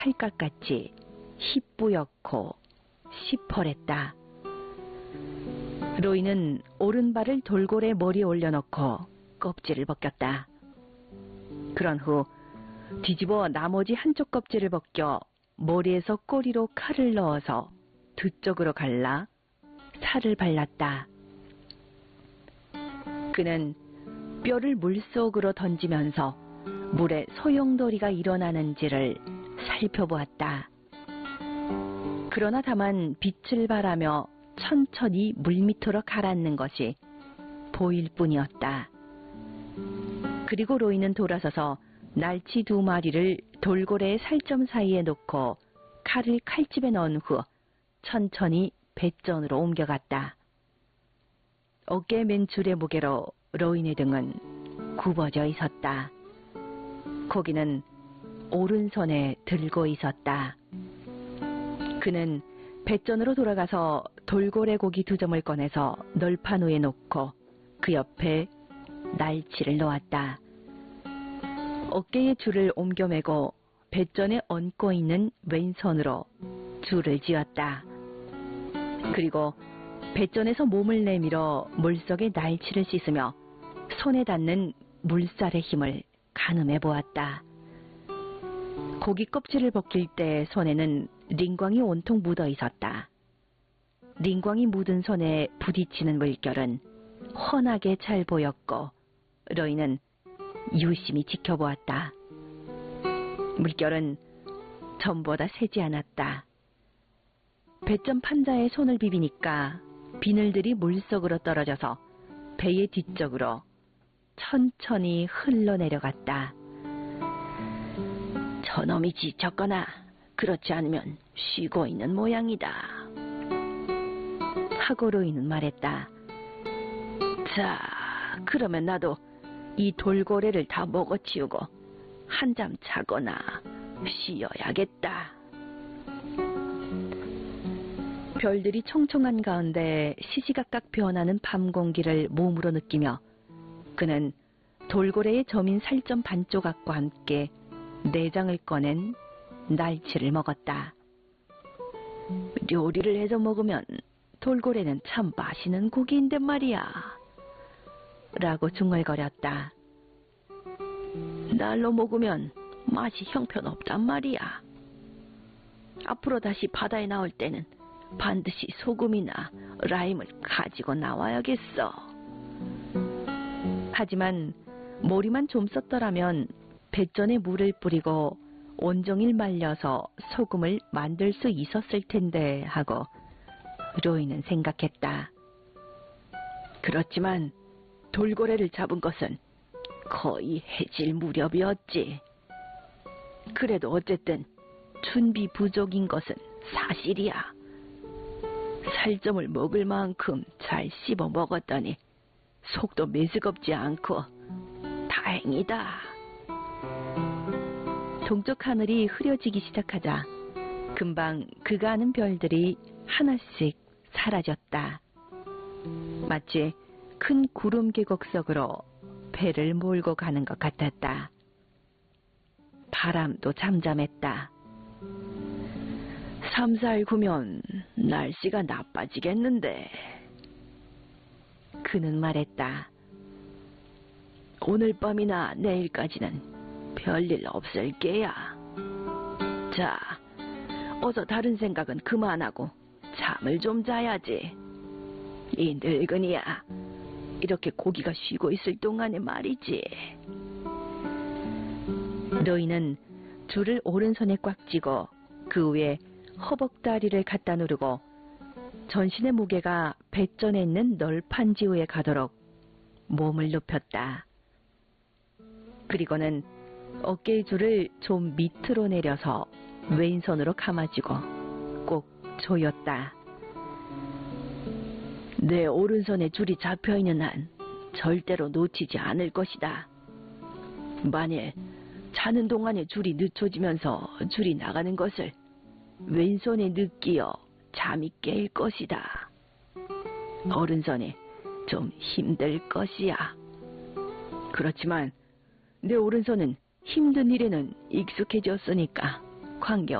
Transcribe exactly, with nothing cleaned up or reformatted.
칼깍같이 희뿌옇고 시퍼랬다. 로이는 오른발을 돌고래 머리에 올려놓고 껍질을 벗겼다. 그런 후 뒤집어 나머지 한쪽 껍질을 벗겨 머리에서 꼬리로 칼을 넣어서 두 쪽으로 갈라 살을 발랐다. 그는 뼈를 물속으로 던지면서 물에 소용돌이가 일어나는지를 살펴보았다. 그러나 다만 빛을 발하며 천천히 물밑으로 가라앉는 것이 보일 뿐이었다. 그리고 로이는 돌아서서 날치 두 마리를 돌고래의 살점 사이에 놓고 칼을 칼집에 넣은 후 천천히 배전으로 옮겨갔다. 어깨 맨줄의 무게로 로인의 등은 굽어져 있었다. 고기는 오른손에 들고 있었다. 그는 배전으로 돌아가서 돌고래 고기 두 점을 꺼내서 널판 위에 놓고 그 옆에 날치를 놓았다. 어깨에 줄을 옮겨매고 배전에 얹고 있는 왼손으로 줄을 지었다. 그리고 배전에서 몸을 내밀어 물속의 날치를 씻으며 손에 닿는 물살의 힘을 가늠해 보았다. 고기 껍질을 벗길 때 손에는 링광이 온통 묻어 있었다. 링광이 묻은 손에 부딪히는 물결은 훤하게 잘 보였고 로이는 유심히 지켜보았다. 물결은 전보다 세지 않았다. 배점 판자에 손을 비비니까 비늘들이 물속으로 떨어져서 배의 뒤쪽으로 천천히 흘러내려갔다. 저놈이 지쳤거나 그렇지 않으면 쉬고 있는 모양이다. 하고 로이는 말했다. 자, 그러면 나도 이 돌고래를 다 먹어치우고 한잠 자거나 쉬어야겠다. 별들이 총총한 가운데 시시각각 변하는 밤 공기를 몸으로 느끼며 그는 돌고래의 점인 살점 반조각과 함께 내장을 꺼낸 날치를 먹었다. 요리를 해서 먹으면 돌고래는 참 맛있는 고기인데 말이야. 라고 중얼거렸다. 날로 먹으면 맛이 형편없단 말이야. 앞으로 다시 바다에 나올 때는 반드시 소금이나 라임을 가지고 나와야겠어. 하지만 머리만 좀 썼더라면 배전에 물을 뿌리고 온종일 말려서 소금을 만들 수 있었을 텐데 하고 로이는 생각했다. 그렇지만 돌고래를 잡은 것은 거의 해질 무렵이었지. 그래도 어쨌든 준비 부족인 것은 사실이야. 살점을 먹을 만큼 잘 씹어 먹었더니 속도 메스껍지 않고 다행이다. 동쪽 하늘이 흐려지기 시작하자 금방 그가 아는 별들이 하나씩 사라졌다. 마치 큰 구름 계곡 속으로 배를 몰고 가는 것 같았다. 바람도 잠잠했다. 삼사일 후면 날씨가 나빠지겠는데. 그는 말했다. 오늘 밤이나 내일까지는 별일 없을 게야. 자, 어서 다른 생각은 그만하고 잠을 좀 자야지. 이 늙은이야. 이렇게 고기가 쉬고 있을 동안에 말이지. 로이는 줄을 오른손에 꽉 쥐고 그 위에 허벅다리를 갖다 누르고 전신의 무게가 배전에 있는 널판지 위에 가도록 몸을 눕혔다. 그리고는 어깨의 줄을 좀 밑으로 내려서 왼손으로 감아쥐고 꼭 조였다. 내 오른손에 줄이 잡혀있는 한 절대로 놓치지 않을 것이다. 만일 자는 동안에 줄이 늦춰지면서 줄이 나가는 것을 왼손에 느끼어 잠이 깰 것이다. 오른손이 좀 힘들 것이야. 그렇지만 내 오른손은 힘든 일에는 익숙해졌으니까 광경